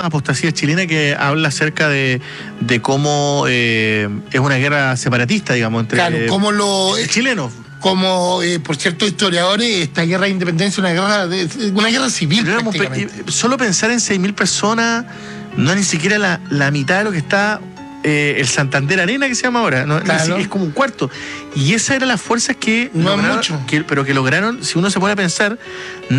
Apostasía Chilena, que habla acerca de cómo es una guerra separatista, digamos, entre como chilenos. Como por ciertos historiadores, esta guerra de independencia es una guerra civil. Solo pensar en 6.000 personas no es ni siquiera la mitad de lo que está el Santander Arena, que se llama ahora, ¿no? Claro. Es como un cuarto. Y esas eran las fuerzas que no lograron, es mucho. pero que lograron, si uno se pone a pensar,